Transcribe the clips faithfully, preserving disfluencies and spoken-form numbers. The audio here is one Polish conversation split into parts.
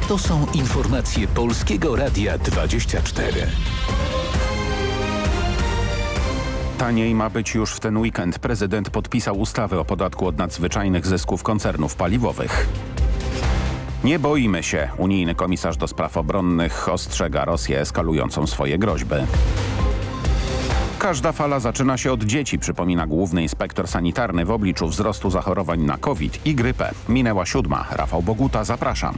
To są informacje Polskiego Radia dwadzieścia cztery. Taniej ma być już w ten weekend. Prezydent podpisał ustawę o podatku od nadzwyczajnych zysków koncernów paliwowych. Nie boimy się. Unijny komisarz do spraw obronnych ostrzega Rosję eskalującą swoje groźby. Każda fala zaczyna się od dzieci, przypomina główny inspektor sanitarny w obliczu wzrostu zachorowań na COVID i grypę. Minęła siódma. Rafał Boguta, zapraszam.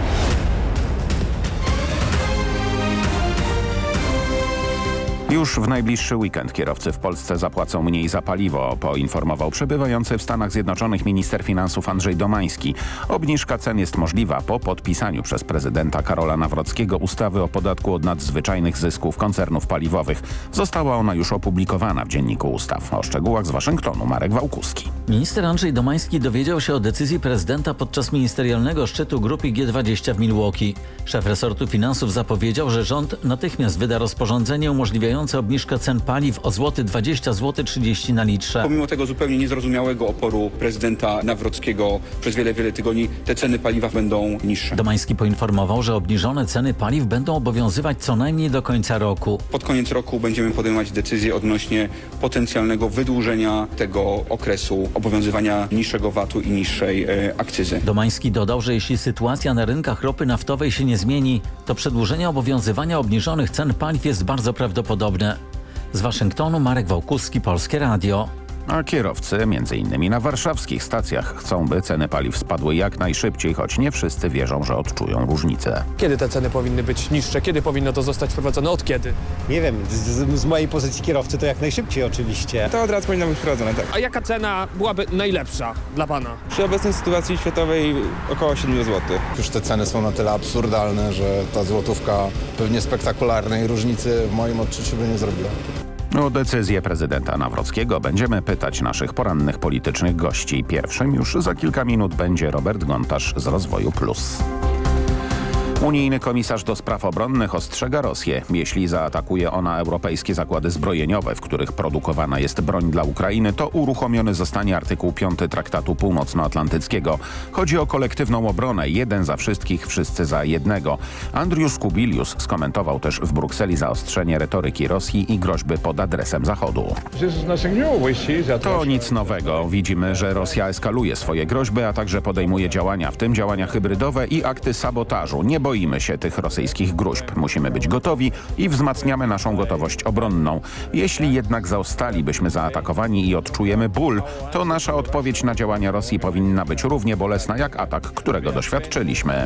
Już w najbliższy weekend kierowcy w Polsce zapłacą mniej za paliwo, poinformował przebywający w Stanach Zjednoczonych minister finansów Andrzej Domański. Obniżka cen jest możliwa po podpisaniu przez prezydenta Karola Nawrockiego ustawy o podatku od nadzwyczajnych zysków koncernów paliwowych. Została ona już opublikowana w Dzienniku Ustaw. O szczegółach z Waszyngtonu Marek Wałkuski. Minister Andrzej Domański dowiedział się o decyzji prezydenta podczas ministerialnego szczytu grupy G dwadzieścia w Milwaukee. Szef resortu finansów zapowiedział, że rząd natychmiast wyda rozporządzenie umożliwiające obniżkę cen paliw o złoty dwadzieścia, złoty trzydzieści na litrze. Pomimo tego zupełnie niezrozumiałego oporu prezydenta Nawrockiego przez wiele, wiele tygodni te ceny paliwa będą niższe. Domański poinformował, że obniżone ceny paliw będą obowiązywać co najmniej do końca roku. Pod koniec roku będziemy podejmować decyzje odnośnie potencjalnego wydłużenia tego okresu obowiązywania niższego vatu i niższej e, akcyzy. Domański dodał, że jeśli sytuacja na rynkach ropy naftowej się nie zmieni, to przedłużenie obowiązywania obniżonych cen paliw jest bardzo prawdopodobne. Z Waszyngtonu Marek Wałkuski, Polskie Radio. A kierowcy, między innymi na warszawskich stacjach, chcą, by ceny paliw spadły jak najszybciej, choć nie wszyscy wierzą, że odczują różnicę. Kiedy te ceny powinny być niższe? Kiedy powinno to zostać wprowadzone? Od kiedy? Nie wiem, z, z mojej pozycji kierowcy to jak najszybciej oczywiście. To od razu powinno być wprowadzone, tak. A jaka cena byłaby najlepsza dla pana? Przy obecnej sytuacji światowej około siedem złotych. Już te ceny są na tyle absurdalne, że ta złotówka pewnie spektakularnej różnicy w moim odczuciu by nie zrobiła. O decyzję prezydenta Nawrockiego będziemy pytać naszych porannych politycznych gości. Pierwszym już za kilka minut będzie Robert Gontarz z Rozwoju Plus. Unijny komisarz do spraw obronnych ostrzega Rosję. Jeśli zaatakuje ona europejskie zakłady zbrojeniowe, w których produkowana jest broń dla Ukrainy, to uruchomiony zostanie artykuł piąty Traktatu Północnoatlantyckiego. Chodzi o kolektywną obronę. Jeden za wszystkich, wszyscy za jednego. Andriusz Kubilius skomentował też w Brukseli zaostrzenie retoryki Rosji i groźby pod adresem Zachodu. To nic nowego. Widzimy, że Rosja eskaluje swoje groźby, a także podejmuje działania, w tym działania hybrydowe i akty sabotażu. Nie boimy się tych rosyjskich gruźb. Musimy być gotowi i wzmacniamy naszą gotowość obronną. Jeśli jednak zostalibyśmy zaatakowani i odczujemy ból, to nasza odpowiedź na działania Rosji powinna być równie bolesna jak atak, którego doświadczyliśmy.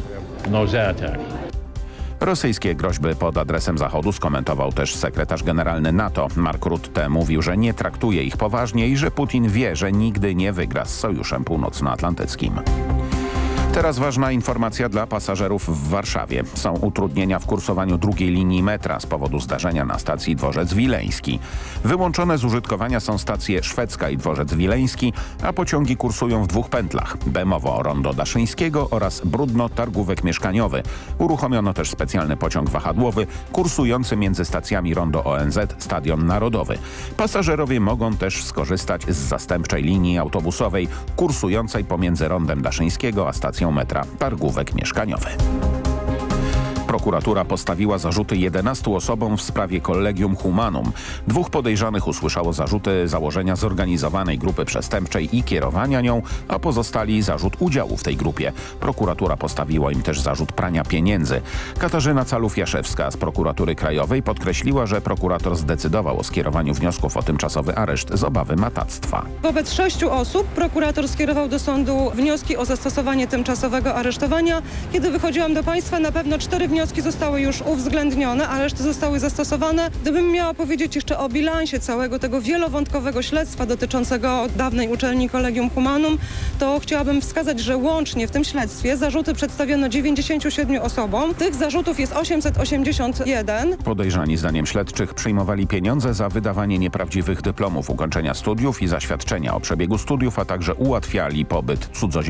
Rosyjskie groźby pod adresem Zachodu skomentował też sekretarz generalny NATO. Mark Rutte mówił, że nie traktuje ich poważnie i że Putin wie, że nigdy nie wygra z Sojuszem Północnoatlantyckim. Teraz ważna informacja dla pasażerów w Warszawie. Są utrudnienia w kursowaniu drugiej linii metra z powodu zdarzenia na stacji Dworzec Wileński. Wyłączone z użytkowania są stacje Szwedzka i Dworzec Wileński, a pociągi kursują w dwóch pętlach. Bemowo Rondo Daszyńskiego oraz Brudno Targówek Mieszkaniowy. Uruchomiono też specjalny pociąg wahadłowy kursujący między stacjami Rondo O N Z Stadion Narodowy. Pasażerowie mogą też skorzystać z zastępczej linii autobusowej kursującej pomiędzy Rondem Daszyńskiego a stacją metra Targówek Mieszkaniowy. Prokuratura postawiła zarzuty jedenastu osobom w sprawie Collegium Humanum. Dwóch podejrzanych usłyszało zarzuty założenia zorganizowanej grupy przestępczej i kierowania nią, a pozostali zarzut udziału w tej grupie. Prokuratura postawiła im też zarzut prania pieniędzy. Katarzyna Calów-Jaszewska z Prokuratury Krajowej podkreśliła, że prokurator zdecydował o skierowaniu wniosków o tymczasowy areszt z obawy matactwa. Wobec sześciu osób prokurator skierował do sądu wnioski o zastosowanie tymczasowego aresztowania. Kiedy wychodziłam do państwa, na pewno cztery wnioski zostały już uwzględnione, a reszty zostały zastosowane. Gdybym miała powiedzieć jeszcze o bilansie całego tego wielowątkowego śledztwa dotyczącego dawnej uczelni Collegium Humanum, to chciałabym wskazać, że łącznie w tym śledztwie zarzuty przedstawiono dziewięćdziesięciu siedmiu osobom. Tych zarzutów jest osiemset osiemdziesiąt jeden. Podejrzani zdaniem śledczych przyjmowali pieniądze za wydawanie nieprawdziwych dyplomów ukończenia studiów i zaświadczenia o przebiegu studiów, a także ułatwiali pobyt cudzoziemców